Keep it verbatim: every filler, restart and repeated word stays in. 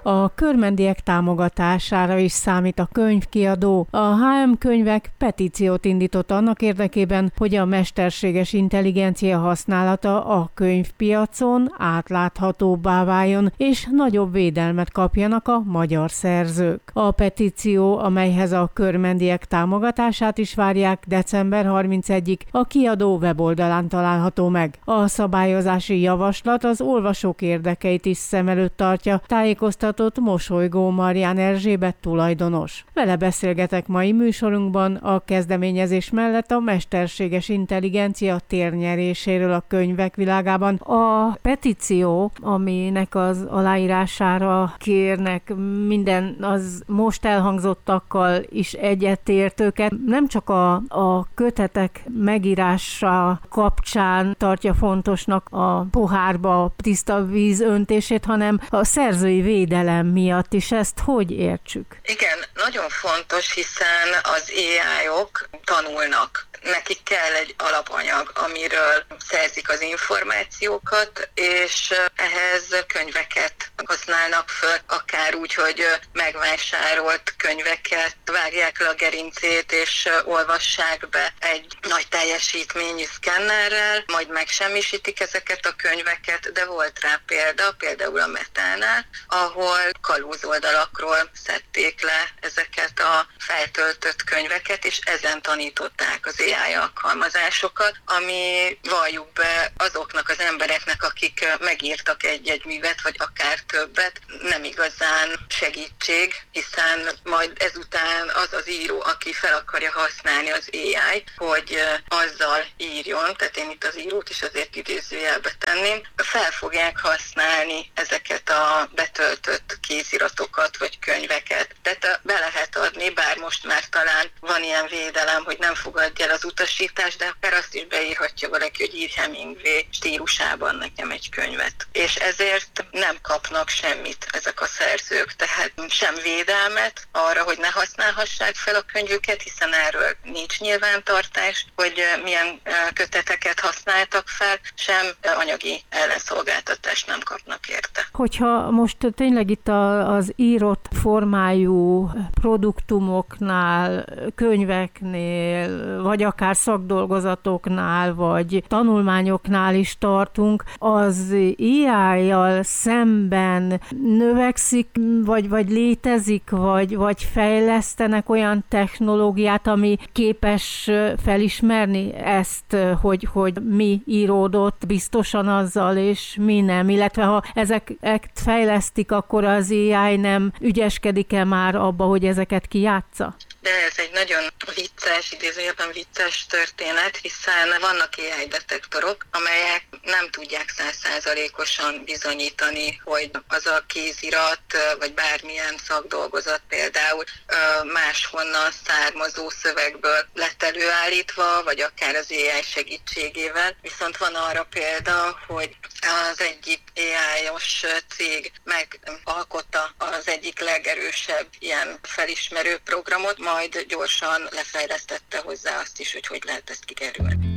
A körmendiek támogatására is számít a könyvkiadó. A há em Könyvek petíciót indított annak érdekében, hogy a mesterséges intelligencia használata a könyvpiacon átláthatóbbá váljon, és nagyobb védelmet kapjanak a magyar szerzők. A petíció, amelyhez a körmendiek támogatását is várják, december harmincegyedikéig a kiadó weboldalán található meg. A szabályozási javaslat az olvasók érdekeit is szem előtt tartja, tájékoztatott Mosolygó Marján Erzsébet tulajdonos. Vele beszélgetek mai műsorunkban a kezdeményezés mellett a mesterséges intelligencia térnyeréséről a könyvek világában. A petíció, aminek az aláírására kérnek minden az most elhangzottakkal is egyetértőket, nem csak a, a kötetek megírása kapcsán tartja fontosnak a pohárba tiszta víz öntését, hanem a szerzői védelem miatt is. Ezt hogy értsük? Igen, nagyon fontos, hiszen az á í-ok tanulnak. Nekik kell egy alapanyag, amiről szerzik az információkat, és ehhez könyveket használnak föl, akár úgy, hogy megvásárolt könyveket, vágják le a gerincét, és olvassák be egy nagy teljesítményű szkennerrel, majd megsemmisítik ezeket a könyveket, de volt rá példa, például a Metánál, ahol kalózoldalakról szedték le ezeket a feltöltött könyveket, és ezen tanították az á í alkalmazásokat, ami valljuk be azoknak az embereknek, akik megírtak egy-egy művet, vagy akár többet, nem igazán segítség, hiszen majd ezután az az író, aki fel akarja használni az á í, hogy azzal írjon, tehát én itt az írót is azért idézőjelbe tenném, fel fogják használni ezeket a betöltött kéziratokat, vagy könyveket. Tehát be lehet adni, bár most már talán van ilyen védelem, hogy nem fogadja el az utasítás, de akár azt is beírhatja valaki, hogy írj Hemingway stílusában nekem egy könyvet. És ezért nem kapnak semmit ezek a szerzők, tehát sem védelmet arra, hogy ne használhassák fel a könyvüket, hiszen erről nincs nyilvántartás, hogy milyen köteteket használtak fel, sem anyagi ellenszolgáltatást nem kapnak érte. Hogyha most tényleg itt az írott formájú produktumoknál, könyveknél, vagy akár szakdolgozatoknál, vagy tanulmányoknál is tartunk, az á í-jal szemben növekszik, vagy, vagy létezik, vagy, vagy fejlesztenek olyan technológiát, ami képes felismerni ezt, hogy, hogy mi íródott biztosan azzal, és mi nem, illetve ha ezeket fejlesztik, akkor az á í nem ügyeskedik-e már abba, hogy ezeket kijátsza? De ez egy nagyon vicces, idézőjelben vicces történet, hiszen vannak á í detektorok, amelyek nem tudják százszázalékosan bizonyítani, hogy az a kézirat, vagy bármilyen szakdolgozat például máshonnan származó szövegből lett előállítva, vagy akár az á í segítségével. Viszont van arra példa, hogy az egyik á í-os cég megalkotta az egyik legerősebb ilyen felismerő programot, majd gyorsan lefejlesztette hozzá azt is, hogy hogy lehet ezt kikerülni.